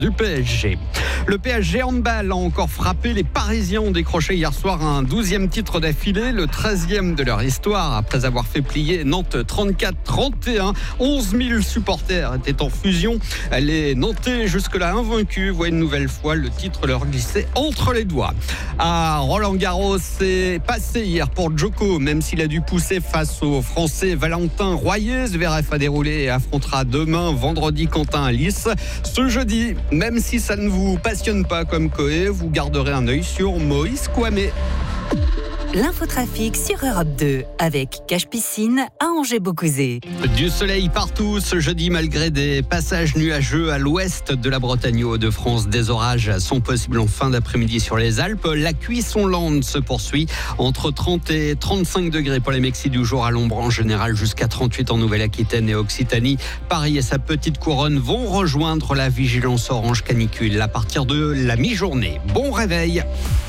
du PSG. Le PSG handball a encore frappé. Les Parisiens ont décroché hier soir un 12e titre d'affilée, le 13e de leur histoire, après avoir fait plier Nantes 34-31. 11 000 supporters étaient en fusion. Les Nantais, jusque-là invaincus, voient une nouvelle fois le titre leur glisser entre les doigts. À Roland-Garros, c'est passé hier pour Djoko, même s'il a dû pousser face au Français Valentin Royer. Zverev a déroulé et affrontera demain, vendredi, Quentin Alice. Ce jeudi, même si ça ne vous passionne pas comme Coé, vous garderez un œil sur Moïse Kouamé. L'infotrafic sur Europe 2 avec Cache Piscine à Angers-Beaucouzé. Du soleil partout ce jeudi malgré des passages nuageux à l'ouest de la Bretagne et Hauts-de-France. Des orages sont possibles en fin d'après-midi sur les Alpes. La cuisson lente se poursuit entre 30 et 35 degrés pour les Mexis du jour à l'ombre en général, jusqu'à 38 en Nouvelle-Aquitaine et Occitanie. Paris et sa petite couronne vont rejoindre la vigilance orange canicule à partir de la mi-journée. Bon réveil.